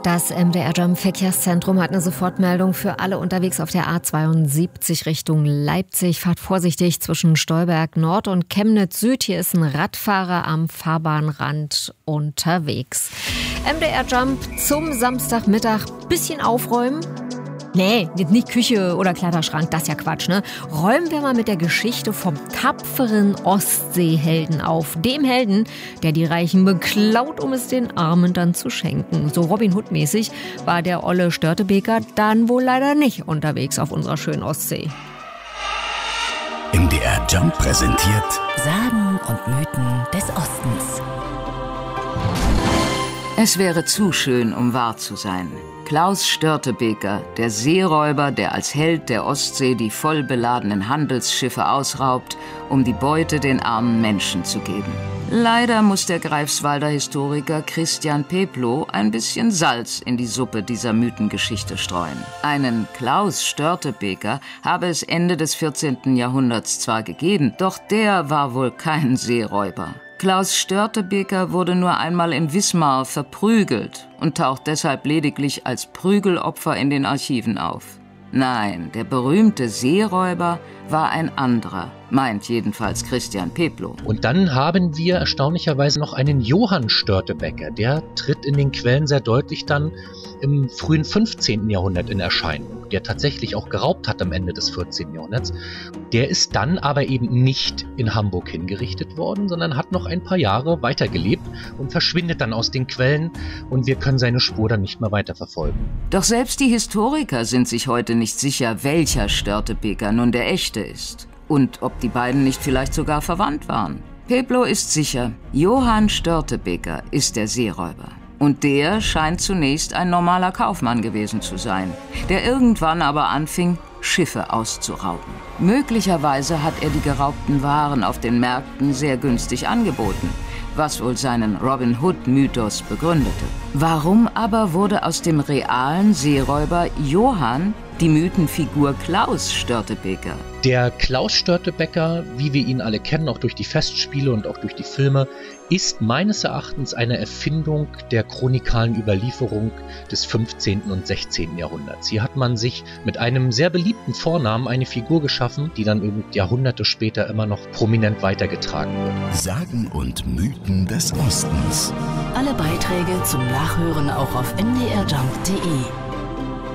Das MDR Jump Verkehrszentrum hat eine Sofortmeldung für alle unterwegs auf der A72 Richtung Leipzig. Fahrt vorsichtig zwischen Stolberg Nord und Chemnitz Süd. Hier ist ein Radfahrer am Fahrbahnrand unterwegs. MDR Jump zum Samstagmittag. Bisschen aufräumen. Nee, nicht Küche oder Kleiderschrank, das ist ja Quatsch, ne? Räumen wir mal mit der Geschichte vom tapferen Ostseehelden auf. Dem Helden, der die Reichen beklaut, um es den Armen dann zu schenken. So Robin Hood-mäßig war der Olle Störtebeker dann wohl leider nicht unterwegs auf unserer schönen Ostsee. MDR Jump präsentiert Sagen und Mythen des Ostens. Es wäre zu schön, um wahr zu sein. Klaus Störtebeker, der Seeräuber, der als Held der Ostsee die voll beladenen Handelsschiffe ausraubt, um die Beute den armen Menschen zu geben. Leider muss der Greifswalder Historiker Christian Peplow ein bisschen Salz in die Suppe dieser Mythengeschichte streuen. Einen Klaus Störtebeker habe es Ende des 14. Jahrhunderts zwar gegeben, doch der war wohl kein Seeräuber. Klaus Störtebeker wurde nur einmal in Wismar verprügelt und taucht deshalb lediglich als Prügelopfer in den Archiven auf. Nein, der berühmte Seeräuber war ein anderer, meint jedenfalls Christian Peplow. Und dann haben wir erstaunlicherweise noch einen Johann Störtebeker. Der tritt in den Quellen sehr deutlich dann im frühen 15. Jahrhundert in Erscheinung, der tatsächlich auch geraubt hat am Ende des 14. Jahrhunderts. Der ist dann aber eben nicht in Hamburg hingerichtet worden, sondern hat noch ein paar Jahre weitergelebt und verschwindet dann aus den Quellen und wir können seine Spur dann nicht mehr weiterverfolgen. Doch selbst die Historiker sind sich heute nicht sicher, welcher Störtebeker nun der echte ist und ob die beiden nicht vielleicht sogar verwandt waren. Peplow ist sicher, Johann Störtebeker ist der Seeräuber. Und der scheint zunächst ein normaler Kaufmann gewesen zu sein, der irgendwann aber anfing, Schiffe auszurauben. Möglicherweise hat er die geraubten Waren auf den Märkten sehr günstig angeboten, was wohl seinen Robin Hood-Mythos begründete. Warum aber wurde aus dem realen Seeräuber Johann die Mythenfigur Klaus Störtebeker? Der Klaus Störtebeker, wie wir ihn alle kennen, auch durch die Festspiele und auch durch die Filme, ist meines Erachtens eine Erfindung der chronikalen Überlieferung des 15. und 16. Jahrhunderts. Hier hat man sich mit einem sehr beliebten Vornamen eine Figur geschaffen, die dann Jahrhunderte später immer noch prominent weitergetragen wird. Sagen und Mythen des Ostens. Alle Beiträge zum Nachhören auch auf mdrjump.de.